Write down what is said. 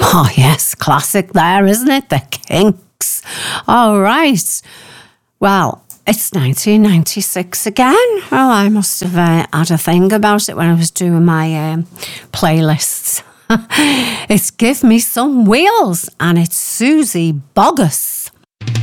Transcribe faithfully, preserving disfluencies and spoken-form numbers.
Oh, yes, classic there, isn't it? The Kinks. All right. Well, it's nineteen ninety-six again. Oh, I must have uh, had a thing about it when I was doing my um, playlists. It's Give Me Some Wheels, and it's Susie Bogus.